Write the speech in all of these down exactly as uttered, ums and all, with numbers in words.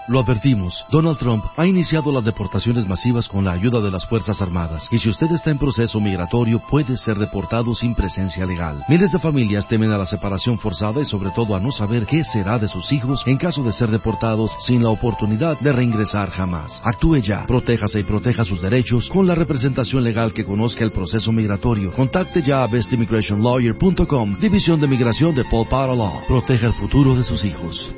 Lo advertimos, Donald Trump ha iniciado las deportaciones masivas con la ayuda de las Fuerzas Armadas, y si usted está en proceso migratorio, puede ser deportado sin presencia legal. Miles de familias temen a la separación forzada y sobre todo a no saber qué será de sus hijos en caso de ser deportados sin la oportunidad de reingresar jamás. Actúe ya, protéjase y proteja sus derechos con la representación legal que conozca el proceso migratorio. Contacte ya a best immigration lawyer punto com, División de Migración de Paul Potter Law. Proteja el futuro de sus hijos.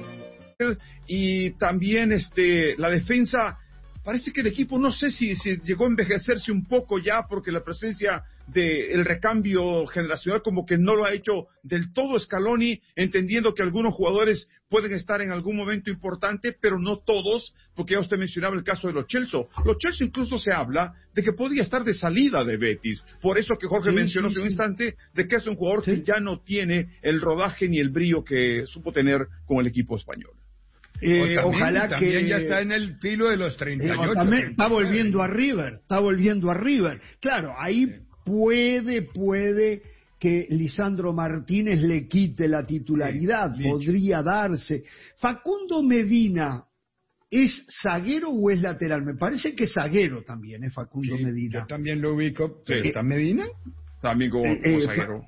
Y también este la defensa, parece que el equipo no sé si, si llegó a envejecerse un poco ya, porque la presencia del recambio generacional como que no lo ha hecho del todo Scaloni, entendiendo que algunos jugadores pueden estar en algún momento importante, pero no todos, porque ya usted mencionaba el caso de los Chelsea. Los Chelsea incluso se habla de que podría estar de salida de Betis, por eso que Jorge sí, mencionó sí, hace un sí. instante, de que es un jugador sí. que ya no tiene el rodaje ni el brillo que supo tener con el equipo español. Eh, también, ojalá también que ya está en el filo de los treinta y ocho. Eh, también está volviendo a River, está volviendo a River. Claro, ahí sí. puede, puede que Lisandro Martínez le quite la titularidad, sí, podría darse. Facundo Medina, ¿es zaguero o es lateral? Me parece que es zaguero también, es Facundo sí, Medina. Yo también lo ubico. ¿Pero eh, está Medina? También como, como eh, zaguero.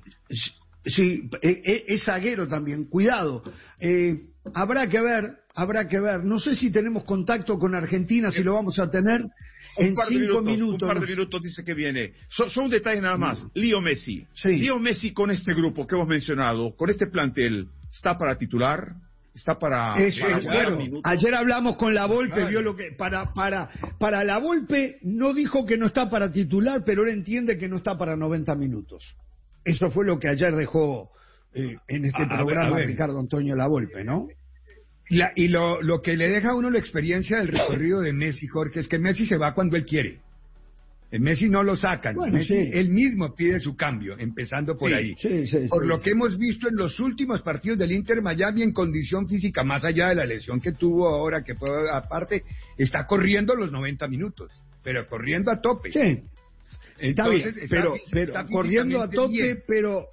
Sí, eh, es zaguero también, cuidado. Eh, habrá que ver, habrá que ver. No sé si tenemos contacto con Argentina, si lo vamos a tener un en cinco minutos, minutos. Un par de minutos dice que viene. So, son un detalle nada más. Mm. Leo Messi. Sí. Leo Messi con este grupo que hemos mencionado, con este plantel, ¿está para titular? Está para, Eso, para claro. Ayer hablamos con la Volpe, claro. vio lo que para para para la Volpe no dijo que no está para titular, pero él entiende que no está para noventa minutos. Eso fue lo que ayer dejó eh, en este a, programa a ver, a ver. Ricardo Antonio Lavolpe, ¿no? La, y lo, lo que le deja a uno la experiencia del recorrido de Messi, Jorge, es que Messi se va cuando él quiere. El Messi no lo sacan. Bueno, Messi, sí. Él mismo pide su cambio, empezando por sí, ahí. Sí, sí, por sí, lo sí. que hemos visto en los últimos partidos del Inter Miami en condición física, más allá de la lesión que tuvo ahora, que fue aparte, está corriendo los noventa minutos, pero corriendo a tope. Sí. Entonces, está bien, pero, está, pero está corriendo a tope, bien. Pero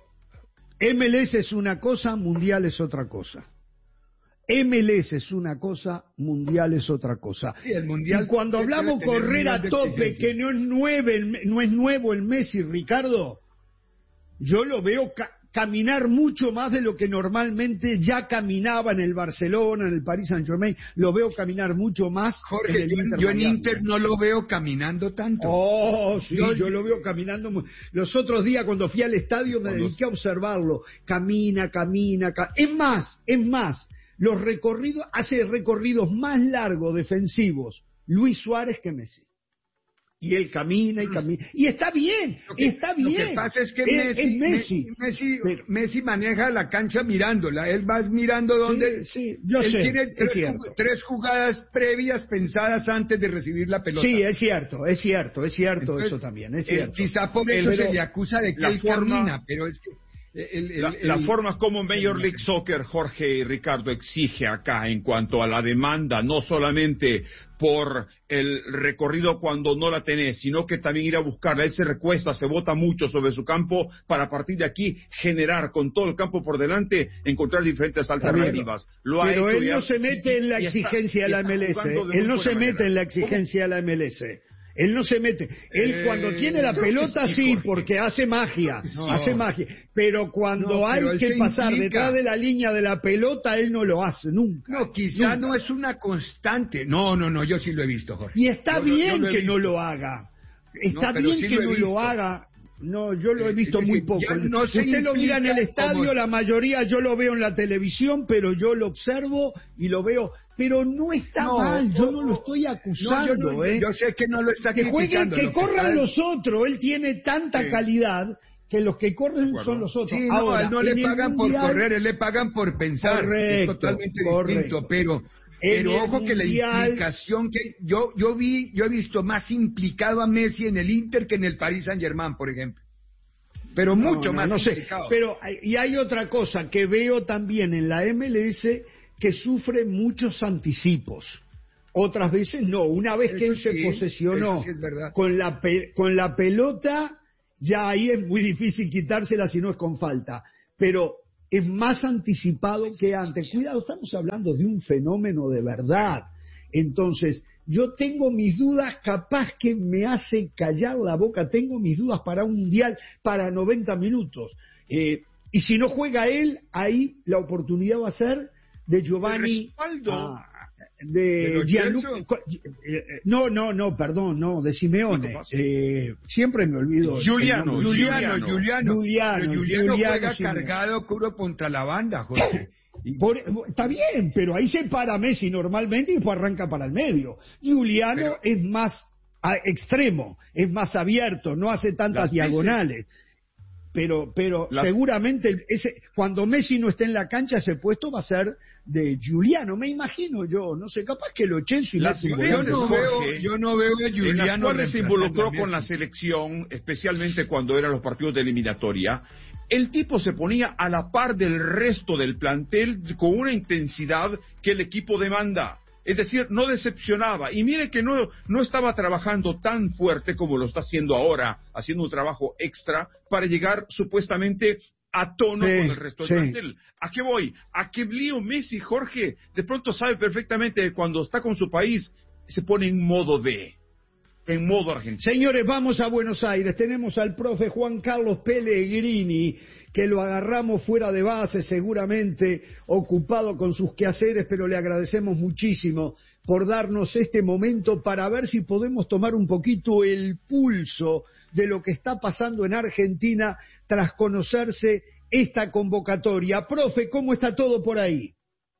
M L S es una cosa, Mundial es otra cosa. M L S es una cosa, Mundial es otra cosa. Sí, el mundial y cuando hablamos correr a tope, que no es, nueve, no es nuevo el Messi, Ricardo, yo lo veo ca caminar mucho más de lo que normalmente ya caminaba en el Barcelona, en el Paris Saint-Germain, lo veo caminar mucho más. Jorge, en el yo, Inter yo en Inter no lo veo caminando tanto. Oh, sí, yo, yo lo veo caminando. Muy... Los otros días cuando fui al estadio me cuando... dediqué a observarlo. Camina, camina, camina. Es más, es más, los recorridos, hace recorridos más largos defensivos Luis Suárez que Messi. Y él camina y camina. Y está bien, que, está bien. Lo que pasa es que es, Messi, es Messi. Messi, Pero, Messi maneja la cancha mirándola. Él va mirando dónde. Sí, sí, yo él sé, tiene tres, es tres jugadas previas pensadas antes de recibir la pelota. Sí, es cierto, es cierto, es cierto. Entonces, eso también, es cierto. Eh, quizá por eso pero, se le acusa de que él forma, camina, pero es que... El, el, la, el, la forma como Major League Soccer, Jorge y Ricardo, exige acá en cuanto a la demanda, no solamente por el recorrido cuando no la tenés, sino que también ir a buscarla. Él se recuesta, se bota mucho sobre su campo para a partir de aquí generar con todo el campo por delante, encontrar diferentes alternativas. Lo ha Pero hecho él no ya, se mete en la exigencia de la M L S. Él no se mete en la exigencia de la M L S. Él no se mete. Él eh, cuando tiene la pelota sí, porque hace magia, no. hace magia. Pero cuando no, pero hay que pasar implica... detrás de la línea de la pelota, él no lo hace nunca. No, quizá nunca. No es una constante. No, no, no, yo sí lo he visto, Jorge. Y está yo, bien yo que visto. no lo haga. Está no, bien sí que lo no visto. lo haga. No, yo lo he visto es muy decir, poco. No Usted lo mira en el estadio, como... la mayoría yo lo veo en la televisión, pero yo lo observo y lo veo. Pero no está no, mal, yo no, no lo estoy acusando, no, yo, no, ¿eh? Yo sé que no lo está que jueguen, que lo corran que los otros, él tiene tanta sí. calidad que los que corren son los otros. Sí, Ahora, no, no le pagan mundial... por correr, él le pagan por pensar, correcto, es totalmente correcto. distinto, pero... Pero ojo mundial... que la implicación que yo yo vi, yo he visto más implicado a Messi en el Inter que en el Paris Saint-Germain, por ejemplo. Pero no, mucho no, más no implicado. Sé. Pero y hay otra cosa que veo también en la M L S que sufre muchos anticipos. Otras veces no. Una vez que eso él sí, se posesionó sí es con la pe con la pelota, ya ahí es muy difícil quitársela si no es con falta. Pero es más anticipado que antes. Cuidado, estamos hablando de un fenómeno de verdad. Entonces, yo tengo mis dudas, capaz que me hace callar la boca, tengo mis dudas para un mundial para noventa minutos. Eh, y si no juega él, ahí la oportunidad va a ser de Giovanni... Ah, de Gianluca, no, no, no, perdón, no, de Simeone. Eh, siempre me olvido. Giuliano, Giuliano, Giuliano, Giuliano, Giuliano juega cargado curo contra la banda, Jorge. Por, está bien, pero ahí se para Messi normalmente y después arranca para el medio. Giuliano pero, es más a, extremo, es más abierto, no hace tantas diagonales. Veces, pero pero las... seguramente ese, cuando Messi no esté en la cancha, ese puesto va a ser de Giuliano, me imagino yo, no sé, capaz que lo Chelsea las yo, no veo, yo no veo a Giuliano en las se involucró con la selección, especialmente cuando eran los partidos de eliminatoria. El tipo se ponía a la par del resto del plantel con una intensidad que el equipo demanda. Es decir, no decepcionaba. Y mire que no, no estaba trabajando tan fuerte como lo está haciendo ahora, haciendo un trabajo extra para llegar supuestamente a tono sí, con el resto del sí. plantel. ¿A qué voy? A que Leo Messi, Jorge, de pronto sabe perfectamente que cuando está con su país se pone en modo de... en modo argentino. Señores, vamos a Buenos Aires. Tenemos al profe Juan Carlos Pellegrini, que lo agarramos fuera de base, seguramente ocupado con sus quehaceres, pero le agradecemos muchísimo por darnos este momento para ver si podemos tomar un poquito el pulso de lo que está pasando en Argentina tras conocerse esta convocatoria. Profe, ¿cómo está todo por ahí?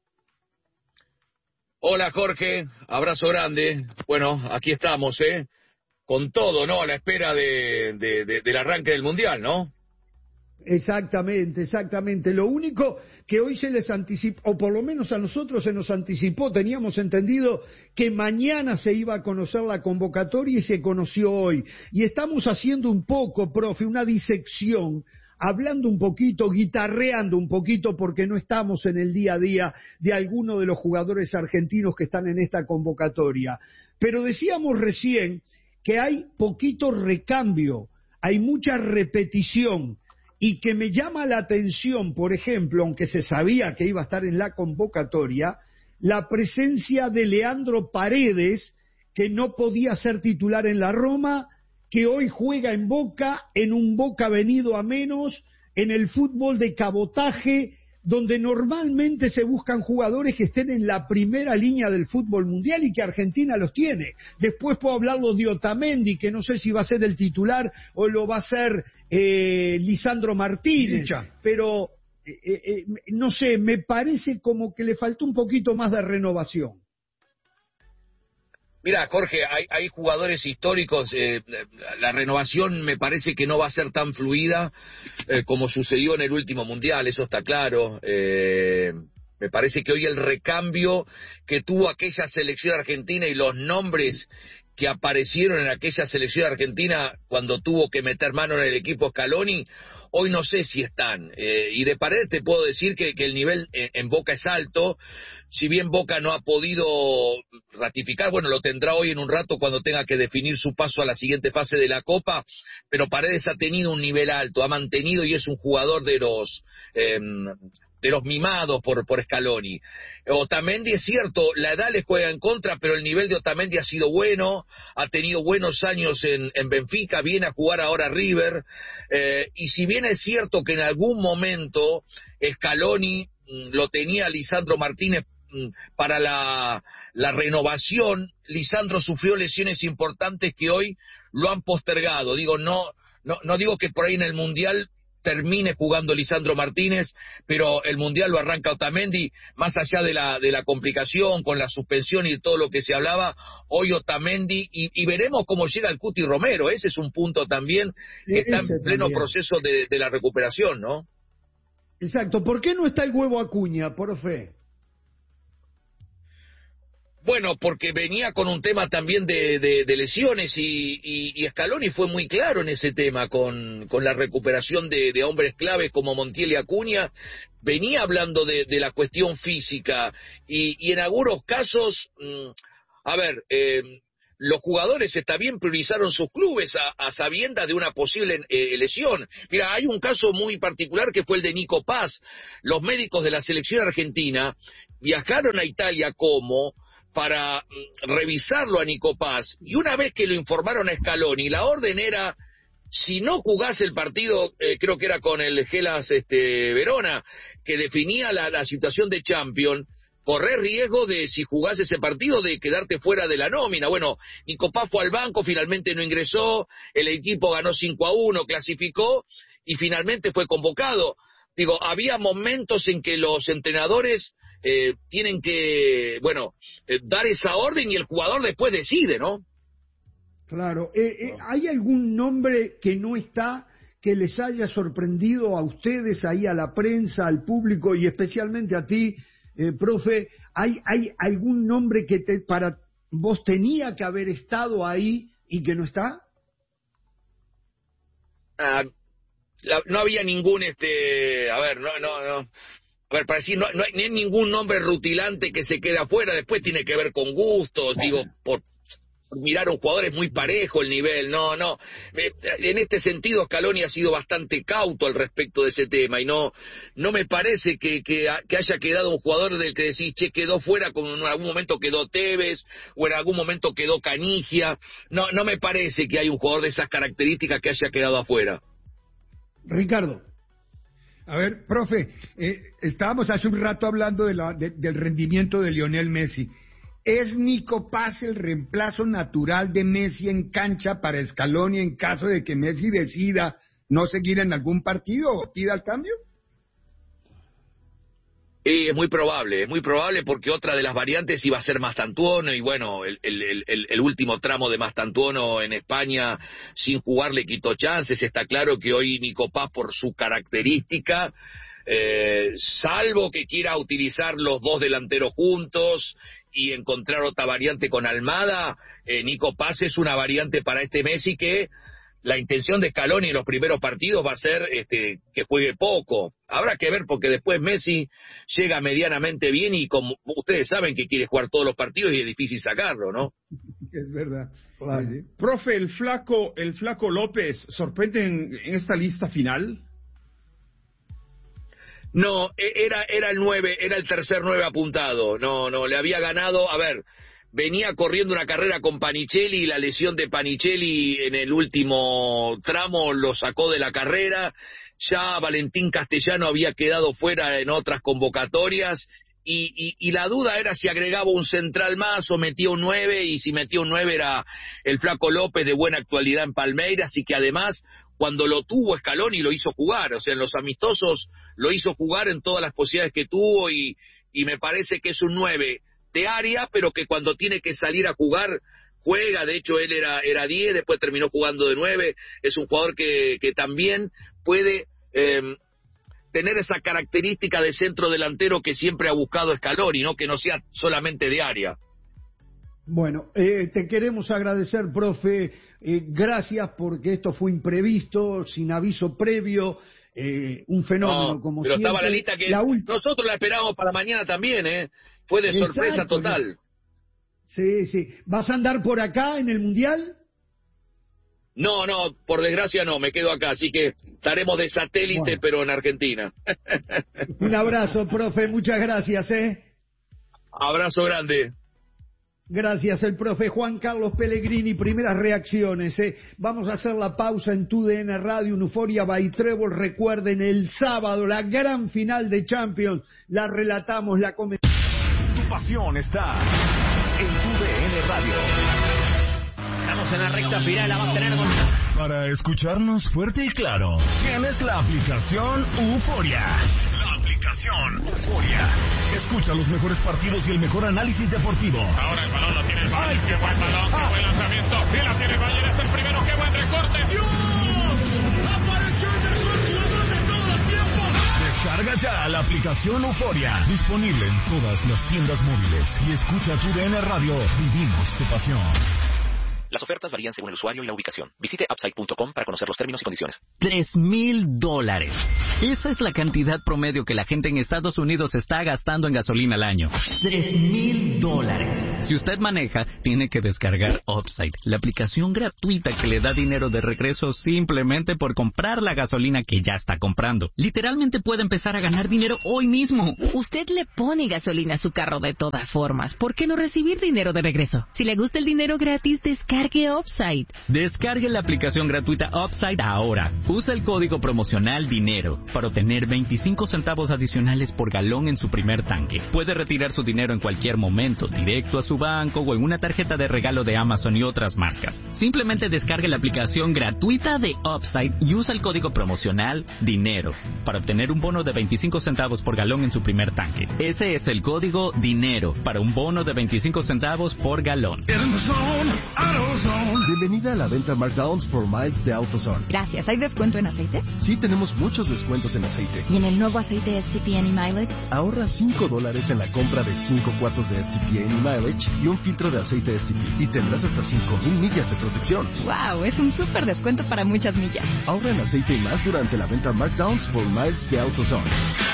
Hola Jorge, abrazo grande. Bueno, aquí estamos, ¿eh? Con todo, ¿no? A la espera de, de, de, del arranque del Mundial, ¿no? Exactamente, exactamente. Lo único que hoy se les anticipó, o por lo menos a nosotros se nos anticipó, teníamos entendido que mañana se iba a conocer la convocatoria y se conoció hoy. Y estamos haciendo un poco, profe, una disección, hablando un poquito, guitarreando un poquito, porque no estamos en el día a día de alguno de los jugadores argentinos que están en esta convocatoria. Pero decíamos recién que hay poquito recambio, hay mucha repetición, y que me llama la atención, por ejemplo, aunque se sabía que iba a estar en la convocatoria, la presencia de Leandro Paredes, que no podía ser titular en la Roma, que hoy juega en Boca, en un Boca venido a menos, en el fútbol de cabotaje, donde normalmente se buscan jugadores que estén en la primera línea del fútbol mundial y que Argentina los tiene. Después puedo hablarlo de Otamendi, que no sé si va a ser el titular o lo va a ser eh, Lisandro Martínez, Dicha. pero eh, eh, no sé, me parece como que le faltó un poquito más de renovación. Mira, Jorge, hay, hay jugadores históricos, eh, la renovación me parece que no va a ser tan fluida eh, como sucedió en el último Mundial, eso está claro. Eh, me parece que hoy el recambio que tuvo aquella selección argentina y los nombres que aparecieron en aquella selección argentina cuando tuvo que meter mano en el equipo Scaloni, hoy no sé si están. Eh, y de Paredes te puedo decir que, que el nivel en, en Boca es alto. Si bien Boca no ha podido ratificar, bueno, lo tendrá hoy en un rato cuando tenga que definir su paso a la siguiente fase de la Copa, pero Paredes ha tenido un nivel alto, ha mantenido y es un jugador de los... Eh, de los mimados por, por Scaloni. Otamendi es cierto, la edad le juega en contra, pero el nivel de Otamendi ha sido bueno, ha tenido buenos años en, en Benfica, viene a jugar ahora River, eh, y si bien es cierto que en algún momento Scaloni mm, lo tenía Lisandro Martínez mm, para la, la renovación, Lisandro sufrió lesiones importantes que hoy lo han postergado. Digo, no, no, no digo que por ahí en el Mundial termine jugando Lisandro Martínez, pero el Mundial lo arranca Otamendi, más allá de la de la complicación con la suspensión y todo lo que se hablaba, hoy Otamendi, y, y veremos cómo llega el Cuti Romero, ese es un punto también que está en pleno también. proceso de, de la recuperación, ¿no? Exacto, ¿por qué no está el huevo Acuña, profe? Bueno, porque venía con un tema también de, de, de lesiones y, y, y Scaloni fue muy claro en ese tema con, con la recuperación de, de hombres claves como Montiel y Acuña. Venía hablando de, de la cuestión física y, y en algunos casos, mmm, a ver, eh, los jugadores, está bien, priorizaron sus clubes a, a sabiendas de una posible eh, lesión. Mira, hay un caso muy particular que fue el de Nico Paz. Los médicos de la selección argentina viajaron a Italia como para mm, revisarlo a Nico Paz, y una vez que lo informaron a Scaloni, la orden era, si no jugase el partido, eh, creo que era con el Hellas este, Verona, que definía la, la situación de Champions, correr riesgo de, si jugase ese partido, de quedarte fuera de la nómina. Bueno, Nico Paz fue al banco, finalmente no ingresó, el equipo ganó cinco a uno, clasificó, y finalmente fue convocado. Digo, había momentos en que los entrenadores eh, tienen que, bueno, eh, dar esa orden y el jugador después decide, ¿no? Claro. Eh, eh, ¿Hay algún nombre que no está, que les haya sorprendido a ustedes, ahí a la prensa, al público y especialmente a ti, eh, profe? ¿Hay, ¿Hay algún nombre que te, para vos tenía que haber estado ahí y que no está? Ah, la, no había ningún, este, a ver, no, no, no. A ver, para decir, no, no hay ningún nombre rutilante que se quede afuera. Después tiene que ver con gustos, digo, por mirar a un jugador es muy parejo el nivel, no, no, en este sentido Scaloni ha sido bastante cauto al respecto de ese tema, y no no me parece que, que, que haya quedado un jugador del que decís, che, quedó fuera, como en algún momento quedó Tevez, o en algún momento quedó Canigia, no, no me parece que hay un jugador de esas características que haya quedado afuera. Ricardo. A ver, profe, eh, estábamos hace un rato hablando de la, de, del rendimiento de Lionel Messi. ¿Es Nico Paz el reemplazo natural de Messi en cancha para Scaloni en caso de que Messi decida no seguir en algún partido o pida el cambio? Eh, es muy probable, es muy probable porque otra de las variantes iba a ser Mastantuono, y bueno, el, el, el, el último tramo de Mastantuono en España sin jugar le quitó chances. Está claro que hoy Nico Paz, por su característica, eh, salvo que quiera utilizar los dos delanteros juntos y encontrar otra variante con Almada, eh, Nico Paz es una variante para este Messi que la intención de Scaloni en los primeros partidos va a ser este, que juegue poco. Habrá que ver, porque después Messi llega medianamente bien y como ustedes saben que quiere jugar todos los partidos y es difícil sacarlo, ¿no? Es verdad. Claro. Sí, sí. Profe, el flaco, el flaco López, ¿sorprende en, en esta lista final? No, era era el nueve, era el tercer nueve apuntado. No, no, le había ganado, a ver, venía corriendo una carrera con Panichelli y la lesión de Panichelli en el último tramo lo sacó de la carrera. Ya Valentín Castellano había quedado fuera en otras convocatorias y, y, y la duda era si agregaba un central más o metía un nueve, y si metía un nueve era el flaco López, de buena actualidad en Palmeiras, y que además cuando lo tuvo Scaloni lo hizo jugar, o sea, en los amistosos lo hizo jugar en todas las posibilidades que tuvo, y, y me parece que es un nueve de área, pero que cuando tiene que salir a jugar, juega. De hecho, él era era diez, después terminó jugando de nueve. Es un jugador que, que también puede eh, tener esa característica de centro delantero que siempre ha buscado Scaloni, ¿no? Que no sea solamente de área. Bueno, eh, te queremos agradecer, profe, eh, gracias, porque esto fue imprevisto, sin aviso previo, eh, un fenómeno, no, como pero siempre. Estaba la lista que la ult... nosotros la esperábamos para mañana también, ¿eh? Fue de Exacto, sorpresa total. Sí, sí. ¿Vas a andar por acá en el Mundial? No, no, por desgracia no, me quedo acá, así que estaremos de satélite, bueno, pero en Argentina. Un abrazo, profe, muchas gracias, ¿eh? Abrazo grande. Gracias, el profe Juan Carlos Pellegrini. Primeras reacciones, ¿eh? Vamos a hacer la pausa en Tu D N Radio, en Euforia by Trébol. Recuerden, el sábado, la gran final de Champions, la relatamos, la comentamos. Tu pasión está en Tu D N Radio. Estamos en la recta final, la va a tener Gonzalo. Para escucharnos fuerte y claro, tienes la aplicación Euforia. La aplicación Euforia. Escucha los mejores partidos y el mejor análisis deportivo. Ahora el balón lo tiene el Bayern. Qué buen balón, qué buen lanzamiento. Y la tiene el Bayern, es el primero. Qué buen recorte. ¡Dios! ¡Apareció el mejor jugador de todos los tiempos! Descarga ya la aplicación Euforia. Disponible en todas las tiendas móviles. Y escucha Tu D N Radio. Vivimos tu pasión. Las ofertas varían según el usuario y la ubicación. Visite upside punto com para conocer los términos y condiciones. Tres mil dólares. Esa es la cantidad promedio que la gente en Estados Unidos está gastando en gasolina al año. Tres mil dólares. Si usted maneja, tiene que descargar Upside, la aplicación gratuita que le da dinero de regreso simplemente por comprar la gasolina que ya está comprando. Literalmente puede empezar a ganar dinero hoy mismo. Usted le pone gasolina a su carro de todas formas. ¿Por qué no recibir dinero de regreso? Si le gusta el dinero gratis, descargue Upside. Descargue la aplicación gratuita Upside ahora. Usa el código promocional DINERO para obtener veinticinco centavos adicionales por galón en su primer tanque. Puede retirar su dinero en cualquier momento, directo a su banco o en una tarjeta de regalo de Amazon y otras marcas. Simplemente descargue la aplicación gratuita de Upside y usa el código promocional DINERO para obtener un bono de veinticinco centavos por galón en su primer tanque. Ese es el código DINERO para un bono de veinticinco centavos por galón. Bienvenida a la venta Markdowns por Miles de AutoZone. Gracias. ¿Hay descuento en aceites? Sí, tenemos muchos descuentos en aceite. ¿Y en el nuevo aceite S T P N y Mileage? Ahorra cinco dólares en la compra de cinco cuartos de S T P N y Mileage y un filtro de aceite S T P. Y tendrás hasta cinco mil millas de protección. ¡Wow! Es un súper descuento para muchas millas. Ahorra en aceite y más durante la venta Markdowns por Miles de AutoZone.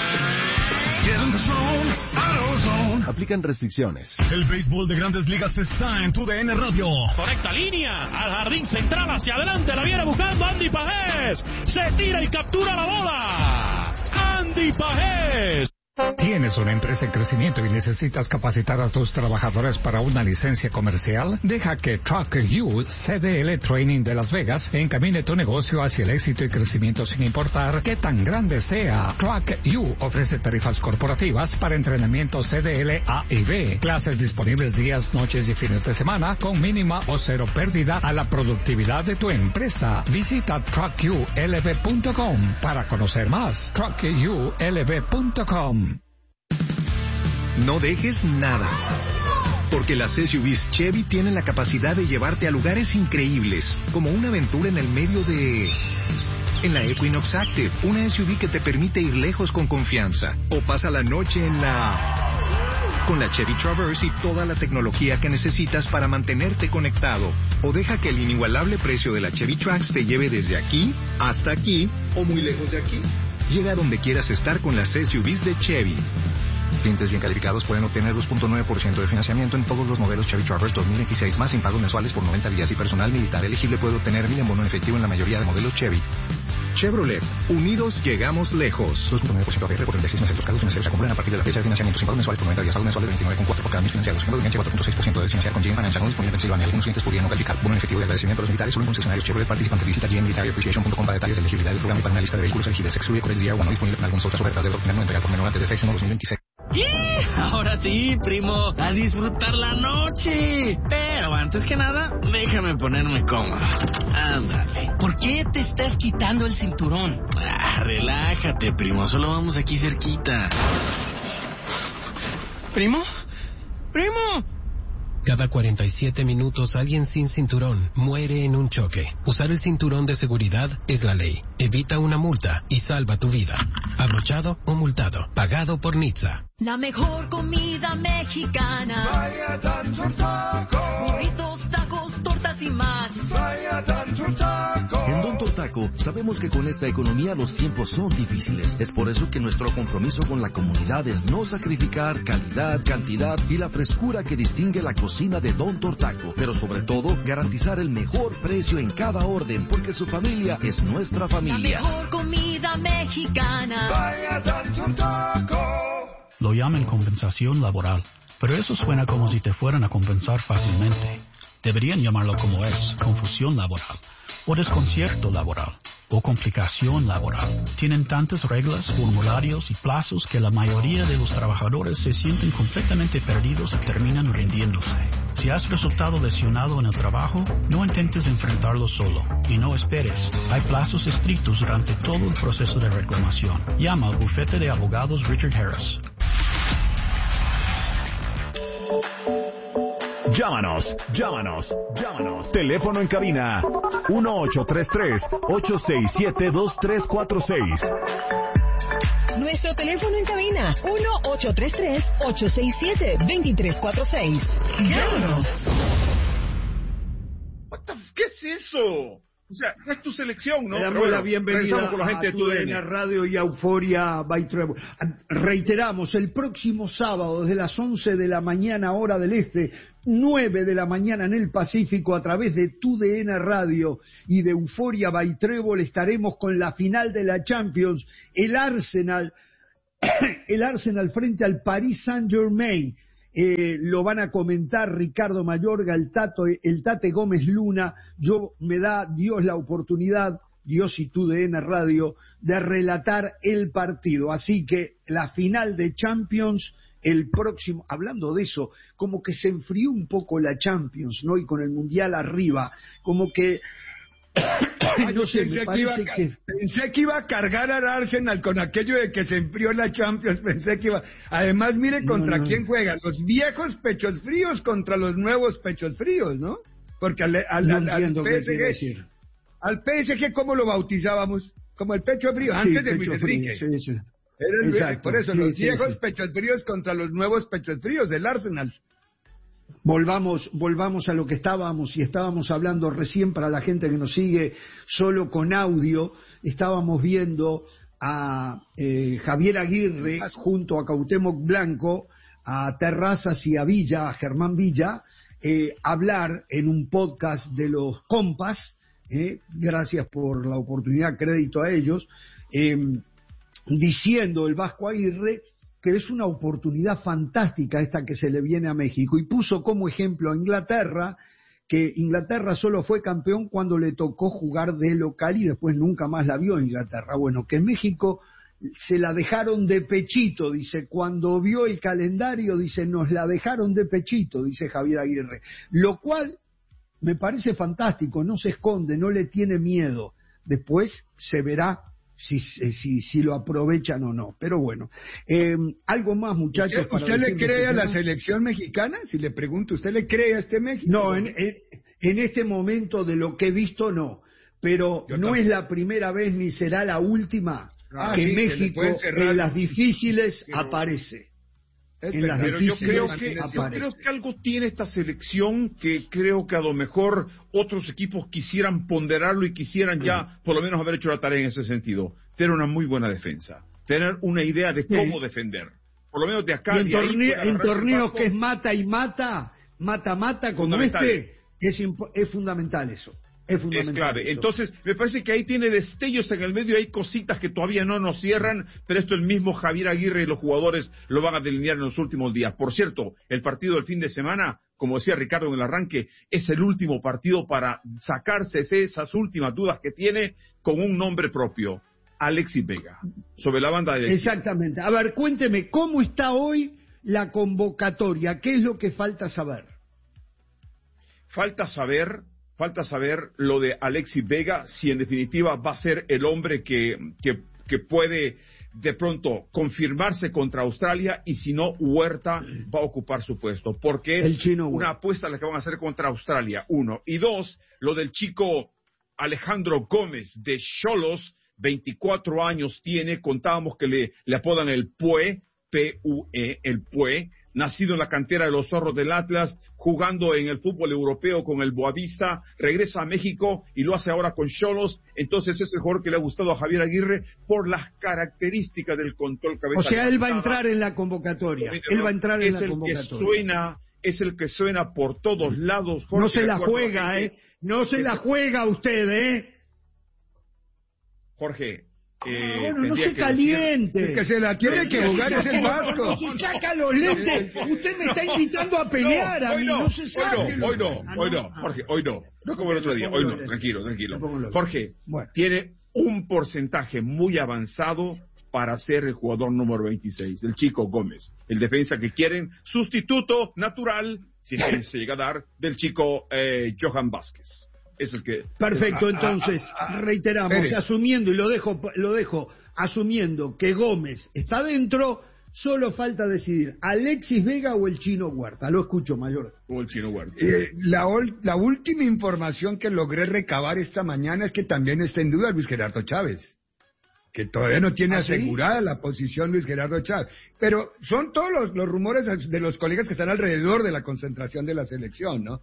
Aplican restricciones. El béisbol de Grandes Ligas está en tu D N Radio. Correcta línea. Al jardín central hacia adelante. La viene buscando Andy Pajés. Se tira y captura la bola. Andy Pajés. ¿Tienes una empresa en crecimiento y necesitas capacitar a tus trabajadores para una licencia comercial? Deja que Truck U C D L Training de Las Vegas encamine tu negocio hacia el éxito y crecimiento sin importar qué tan grande sea. Truck U ofrece tarifas corporativas para entrenamiento C D L A y B, clases disponibles días, noches y fines de semana con mínima o cero pérdida a la productividad de tu empresa. Visita truck u l v punto com para conocer más. truck u l v punto com. No dejes nada, porque las S U Vs Chevy tienen la capacidad de llevarte a lugares increíbles, como una aventura en el medio de... En la Equinox Active, una S U V que te permite ir lejos con confianza, o pasa la noche en la... Con la Chevy Traverse y toda la tecnología que necesitas para mantenerte conectado, o deja que el inigualable precio de la Chevy Trax te lleve desde aquí hasta aquí, o muy lejos de aquí. Llega a donde quieras estar con las S U Vs de Chevy. Clientes bien calificados pueden obtener dos punto nueve por ciento de financiamiento en todos los modelos Chevy Traverse dos mil veintiséis más sin pagos mensuales por noventa días y personal militar elegible puede obtener mil en bono en efectivo en la mayoría de modelos Chevy. Chevrolet, unidos llegamos lejos. dos punto nueve por ciento A P R por treinta y seis meses. Los cargos financieros se acumulan a partir de la fecha de financiamiento sin pagos mensuales por noventa días. Pagos mensuales de veintinueve coma cuatro por cada mes financiado. Seguro de enganche cuatro punto seis por ciento de financiar con G M Financial. No disponible en Pensilvania. Algunos clientes podrían no calificar. Bono en efectivo de agradecimiento a los militares solo en concesionarios Chevrolet participantes. Visita g m military appreciation punto com para detalles de elegibilidad del programa y para una lista de vehículos elegibles. Excluye Corex Día uno disponible en algunas otras ofertas de obtener no entrega por menor antes de seis uno dos mil veintiséis. ¡Y! Ahora sí, primo, a disfrutar la noche. Pero antes que nada, déjame ponerme cómodo. Ándale. ¿Por qué te estás quitando el cinturón? Ah, relájate, primo, solo vamos aquí cerquita. ¿Primo? ¡Primo! Cada cuarenta y siete minutos alguien sin cinturón muere en un choque. Usar el cinturón de seguridad es la ley. Evita una multa y salva tu vida. Abrochado o multado. Pagado por N H T S A. La mejor comida mexicana. Vaya Tanto Taco. Burritos, tacos, tortas y más. Vaya Tanto Taco. En Don Tortaco sabemos que con esta economía los tiempos son difíciles. Es por eso que nuestro compromiso con la comunidad es no sacrificar calidad, cantidad y la frescura que distingue la cocina de Don Tortaco. Pero sobre todo, garantizar el mejor precio en cada orden, porque su familia es nuestra familia. La mejor comida mexicana. Vaya Tanto Taco. Lo llaman compensación laboral, pero eso suena como si te fueran a compensar fácilmente. Deberían llamarlo como es, confusión laboral, o desconcierto laboral, o complicación laboral. Tienen tantas reglas, formularios y plazos que la mayoría de los trabajadores se sienten completamente perdidos y terminan rindiéndose. Si has resultado lesionado en el trabajo, no intentes enfrentarlo solo, y no esperes. Hay plazos estrictos durante todo el proceso de reclamación. Llama al bufete de abogados Richard Harris. Llámanos, llámanos, llámanos. Teléfono en cabina uno ocho tres tres, ocho seis siete, dos tres cuatro seis. Nuestro teléfono en cabina uno ocho tres tres, ocho seis siete, dos tres cuatro seis. Llámanos. ¿Qué es eso? O sea, es tu selección, ¿no? Le damos Pero bueno, la bienvenida con la gente a de tu D N Radio y a Euforia by Trevor. Reiteramos, el próximo sábado desde las once de la mañana hora del este, nueve de la mañana en el Pacífico, a través de tu D N Radio y de Euforia by Trevor, estaremos con la final de la Champions, el Arsenal, el Arsenal frente al Paris Saint-Germain. Eh, lo van a comentar Ricardo Mayorga, el, Tato, el Tate Gómez Luna. Yo me da Dios la oportunidad, Dios y tu D N Radio, de relatar el partido. Así que la final de Champions, el próximo, hablando de eso, como que se enfrió un poco la Champions, ¿no? Y con el Mundial arriba, como que... Ay, no sé, pensé, me que iba a, que... pensé que iba a cargar al Arsenal con aquello de que se enfrió la Champions, pensé que iba... Además, mire contra no, no. quién juegan, los viejos pechos fríos contra los nuevos pechos fríos, ¿no? Porque al, al, no al, al P S G, al P S G, ¿cómo lo bautizábamos? Como el pecho frío, sí, antes de Luis Enrique. Sí, sí. Era el, Exacto, por eso, sí, los sí, viejos sí. pechos fríos contra los nuevos pechos fríos del Arsenal. Volvamos, volvamos a lo que estábamos, y estábamos hablando recién para la gente que nos sigue solo con audio. Estábamos viendo a eh, Javier Aguirre junto a Cuauhtémoc Blanco, a Terrazas y a Villa, a Germán Villa, eh, hablar en un podcast de los compas, eh, gracias por la oportunidad, crédito a ellos, eh, diciendo el Vasco Aguirre que es una oportunidad fantástica esta que se le viene a México, y puso como ejemplo a Inglaterra, que Inglaterra solo fue campeón cuando le tocó jugar de local y después nunca más la vio Inglaterra. Bueno, que México se la dejaron de pechito, dice, cuando vio el calendario, dice, nos la dejaron de pechito, dice Javier Aguirre, lo cual me parece fantástico, no se esconde, no le tiene miedo, después se verá Si, si, si lo aprovechan o no, pero bueno. Eh, algo más, muchachos. ¿Usted, usted le cree a la selección mexicana? Si le pregunto, ¿usted le cree a este México? No, en, en, en este momento de lo que he visto, no. Pero Yo no también. Es la primera vez ni será la última ah, que sí, México en las difíciles pero... aparece. Es en las pero yo creo, que, yo creo que algo tiene esta selección que creo que a lo mejor otros equipos quisieran ponderarlo y quisieran ya por lo menos haber hecho la tarea en ese sentido. Tener una muy buena defensa, tener una idea de cómo sí. defender. Por lo menos de acá. Y en, torne en torneos que es mata y mata, mata, mata, como este, es, es fundamental eso. Es, es clave. Eso. Entonces, me parece que ahí tiene destellos en el medio, hay cositas que todavía no nos cierran, pero esto el mismo Javier Aguirre y los jugadores lo van a delinear en los últimos días. Por cierto, el partido del fin de semana, como decía Ricardo en el arranque, es el último partido para sacarse esas últimas dudas que tiene con un nombre propio, Alexis Vega, sobre la banda de... Exactamente. A ver, cuénteme, ¿cómo está hoy la convocatoria? ¿Qué es lo que falta saber? Falta saber... Falta saber lo de Alexis Vega, si en definitiva va a ser el hombre que, que, que puede de pronto confirmarse contra Australia, y si no, Huerta va a ocupar su puesto, porque es una apuesta la que van a hacer contra Australia, uno. Y dos, lo del chico Alejandro Gómez de Xolos, veinticuatro años tiene, contábamos que le, le apodan el Pue, P U E, el Pue, nacido en la cantera de los Zorros del Atlas, jugando en el fútbol europeo con el Boavista, regresa a México y lo hace ahora con Xolos. Entonces es el jugador que le ha gustado a Javier Aguirre por las características del control cabeza. O sea, él va a entrar en la convocatoria. Él va a entrar en la convocatoria. Es el que suena, es el que suena por todos lados. Jorge, no se la juega, ¿eh? No se la juega usted, ¿eh? Jorge. Eh, ah, bueno, no se caliente. El que se la tiene que jugar es el Vasco. Si saca los lentes, usted me está invitando a pelear no, a mí, no, no se sabe. Hoy no, hoy no, ah, hoy no, Jorge, hoy no. No como el otro día, hoy no, tranquilo, tranquilo. Jorge, bueno. Tiene un porcentaje muy avanzado para ser el jugador número veintiséis, el chico Gómez, el defensa que quieren, sustituto natural, si es que se llega a dar, del chico eh, Johan Vázquez. Es el que... Perfecto, entonces, ah, ah, ah, reiteramos, espere. asumiendo, y lo dejo, lo dejo, asumiendo que Gómez está dentro, solo falta decidir, ¿Alexis Vega o el Chino Huerta? Lo escucho, Mayor. O el Chino Huerta. Eh, la, la última información que logré recabar esta mañana es que también está en duda Luis Gerardo Chávez, que todavía no tiene ¿Ah, asegurada sí? la posición Luis Gerardo Chávez. Pero son todos los, los rumores de los colegas que están alrededor de la concentración de la selección, ¿no?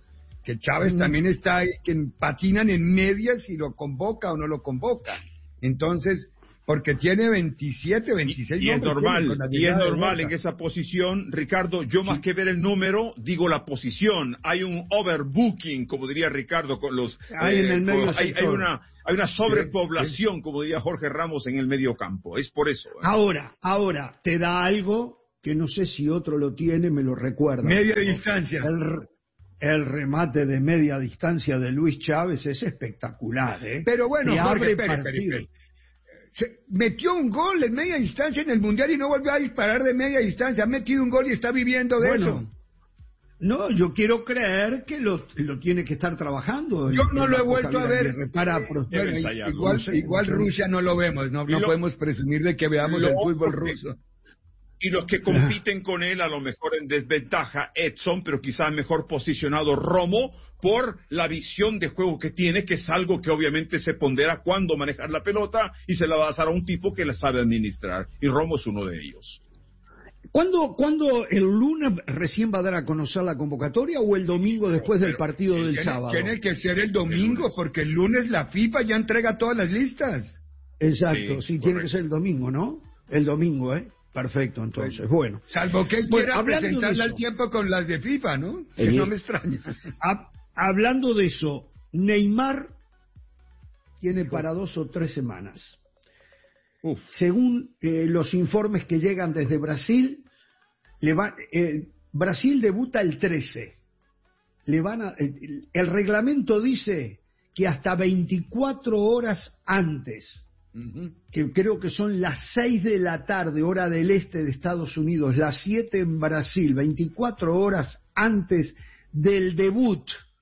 que Chávez mm. también está ahí, que patinan en medias si lo convoca o no lo convoca. Entonces, porque tiene veintisiete, veintiséis y, y es normal, y es normal en esa posición, Ricardo, yo sí. más que ver el número, digo la posición. Hay un overbooking, como diría Ricardo, con los hay, eh, en el medio con, hay, hay una hay una sobrepoblación, sí, sí. como diría Jorge Ramos, en el medio campo. Es por eso. ¿eh? Ahora, ahora, te da algo que no sé si otro lo tiene, me lo recuerda. Media distancia. El, el remate de media distancia de Luis Chávez es espectacular, ¿eh? Pero bueno, Jorge, abre espere, espere, espere. Se metió un gol en media distancia en el Mundial y no volvió a disparar de media distancia. Ha metido un gol y está viviendo de bueno, eso. No, yo quiero creer que lo, lo tiene que estar trabajando. Yo no lo he vuelto a ver. Para bueno, igual, igual Rusia no lo vemos, no, no lo, podemos presumir de que veamos lo, el fútbol ruso. Y los que compiten con él, a lo mejor en desventaja, Edson, pero quizás mejor posicionado Romo, por la visión de juego que tiene, que es algo que obviamente se pondera cuando manejar la pelota y se la va a dar a un tipo que la sabe administrar. Y Romo es uno de ellos. ¿Cuándo, ¿Cuándo el lunes recién va a dar a conocer la convocatoria o el domingo después del partido del tiene, sábado? Tiene que ser el domingo, porque el lunes la FIFA ya entrega todas las listas. Exacto, sí, sí tiene que ser el domingo, ¿no? El domingo, ¿eh? Perfecto, entonces, pues, bueno. Salvo que él bueno, quiera presentarla al tiempo con las de FIFA, ¿no? Que no me extraña. Ha, hablando de eso, Neymar tiene para dos o tres semanas. Uf. Según eh, los informes que llegan desde Brasil, le va, eh, Brasil debuta el trece. Le van a, el, el reglamento dice que hasta veinticuatro horas antes, que creo que son las seis de la tarde, hora del este de Estados Unidos, las siete en Brasil, veinticuatro horas antes del debut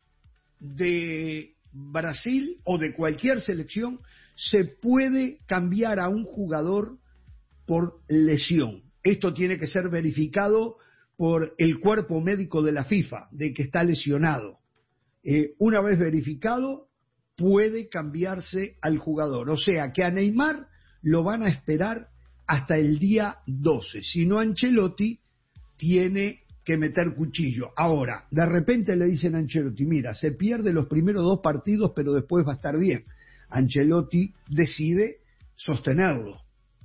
de Brasil o de cualquier selección, se puede cambiar a un jugador por lesión. Esto tiene que ser verificado por el cuerpo médico de la FIFA, de que está lesionado. Eh, una vez verificado, puede cambiarse al jugador. O sea, que a Neymar lo van a esperar hasta el día doce. Si no, Ancelotti tiene que meter cuchillo. Ahora, de repente le dicen a Ancelotti, mira, se pierde los primeros dos partidos, pero después va a estar bien. Ancelotti decide sostenerlo.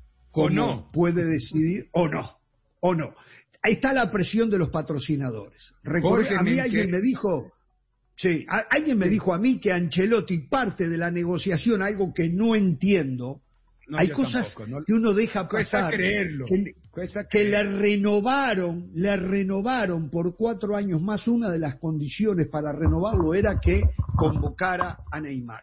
O no. Puede decidir, o no, o no. Ahí está la presión de los patrocinadores. Recuerdo, a mí alguien que... me dijo... Sí, a, alguien me dijo a mí que Ancelotti parte de la negociación, algo que no entiendo. No, hay cosas tampoco, no, que uno deja pasar. Cuesta creerlo. Que, cuesta que creerlo. le renovaron, le renovaron por cuatro años más. Una de las condiciones para renovarlo era que convocara a Neymar.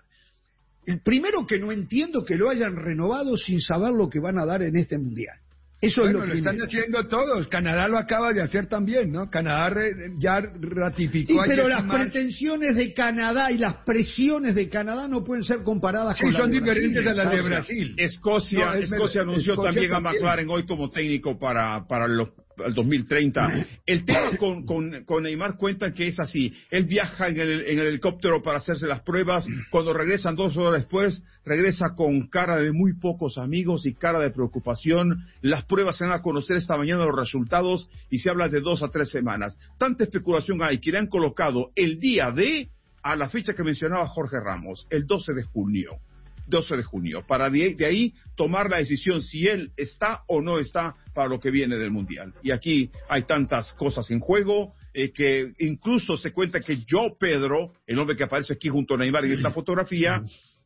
El primero que no entiendo que lo hayan renovado sin saber lo que van a dar en este mundial. Eso bueno, es lo, lo están haciendo todos. Canadá lo acaba de hacer también, ¿no? Canadá re, ya ratificó. Sí, pero las más... pretensiones de Canadá y las presiones de Canadá no pueden ser comparadas sí, con las de Brasil. Sí, son diferentes a las de Brasil. Escocia, no, Escocia anunció Escocia también, también a McLaren hoy como técnico para, para los al dos mil treinta. El tema con, con, con Neymar cuenta que es así. Él viaja en el, en el helicóptero para hacerse las pruebas. Cuando regresan dos horas después, regresa con cara de muy pocos amigos y cara de preocupación. Las pruebas se van a conocer esta mañana los resultados y se habla de dos a tres semanas. Tanta especulación hay que le han colocado el día de a la fecha que mencionaba Jorge Ramos, el doce de junio. doce de junio, para de, de ahí tomar la decisión si él está o no está para lo que viene del Mundial. Y aquí hay tantas cosas en juego, eh, que incluso se cuenta que Joe Pedro, el hombre que aparece aquí junto a Neymar en esta fotografía,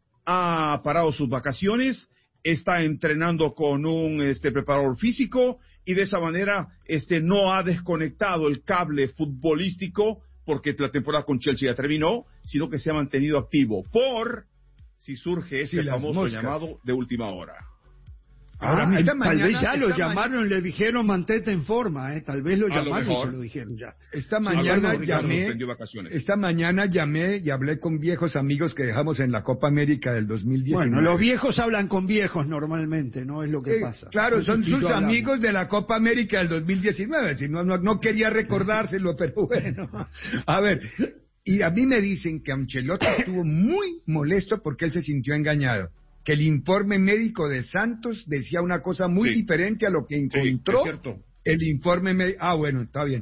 ha parado sus vacaciones, está entrenando con un este, preparador físico y de esa manera este, no ha desconectado el cable futbolístico porque la temporada con Chelsea ya terminó, sino que se ha mantenido activo por... si surge ese sí, famoso llamado de última hora. Ahora, ah, esta tal mañana, vez ya lo llamaron, mañana... le dijeron mantente en forma, ¿eh? Tal vez lo a llamaron lo y se lo dijeron ya. Esta mañana llamé, esta mañana llamé y hablé con viejos amigos que dejamos en la Copa América del dos mil diecinueve. Bueno, los viejos hablan con viejos normalmente, ¿no? Es lo que eh, pasa. Claro, son sus amigos de la Copa América del dos mil diecinueve. Si no, no, no quería recordárselo, pero bueno. A ver... Y a mí me dicen que Ancelotti estuvo muy molesto porque él se sintió engañado. Que el informe médico de Santos decía una cosa muy sí. diferente a lo que encontró. Sí, es cierto. El informe médico. Ah, bueno, está bien.